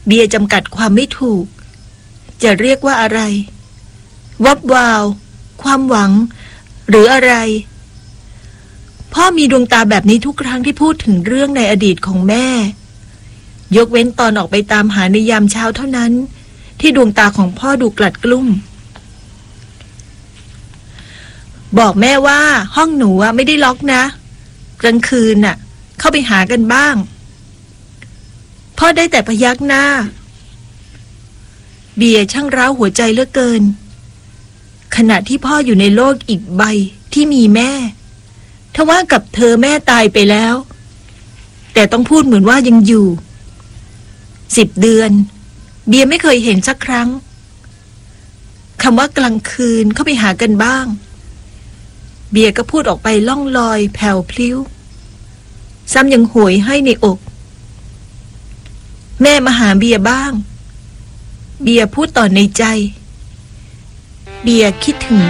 เบียร์จำกัดความไม่ถูกจะเรียกว่าอะไรวับวาวความหวังหรืออะไรพ่อมีดวงตาแบบนี้ทุกครั้งที่พูดถึงเรื่องในอดีตของแม่ยกเว้นตอนออกไปตามหาในยามเช้าเท่านั้นที่ดวงตาของพ่อดูกลัดกลุ้มบอกแม่ว่าห้องหนูไม่ได้ล็อกนะกลางคืนเข้าไปหากันบ้างพ่อได้แต่พยักหน้าเบียร์ช่างร้าวหัวใจเหลือเกินขณะที่พ่ออยู่ในโลกอีกใบที่มีแม่ทว่ากับเธอแม่ตายไปแล้วแต่ต้องพูดเหมือนว่ายังอยู่10 เดือนเบียร์ไม่เคยเห็นสักครั้งคำว่ากลางคืนเข้าไปหากันบ้างเบียร์ก็พูดออกไปล่องลอยแผ่วพลิ้วซ้ำยังโหยให้ในอกแม่มาหาเบียร์บ้างเบียร์พูดต่อในใจเบียร์คิดถึง